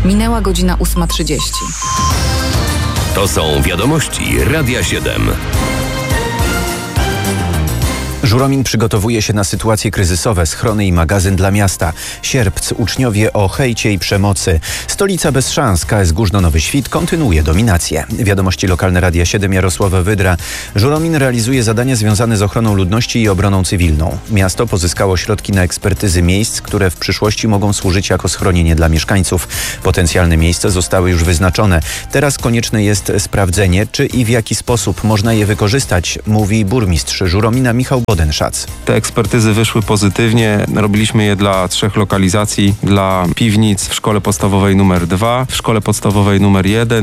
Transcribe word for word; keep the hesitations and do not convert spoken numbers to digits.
Minęła godzina ósma trzydzieści. To są wiadomości Radia siedem. Żuromin przygotowuje się na sytuacje kryzysowe. Schrony i magazyn dla miasta. Sierpc. Uczniowie o hejcie i przemocy. Stolica bez szans. K S Górzno Nowy Świt kontynuuje dominację. Wiadomości lokalne Radia siedem. Jarosława Wydra. Żuromin realizuje zadania związane z ochroną ludności i obroną cywilną. Miasto pozyskało środki na ekspertyzy miejsc, które w przyszłości mogą służyć jako schronienie dla mieszkańców. Potencjalne miejsca zostały już wyznaczone. Teraz konieczne jest sprawdzenie, czy i w jaki sposób można je wykorzystać, mówi burmistrz Żuromina Michał Bodenszac. Te ekspertyzy wyszły pozytywnie. Robiliśmy je dla trzech lokalizacji. Dla piwnic w szkole podstawowej numer dwa, w szkole podstawowej numer jeden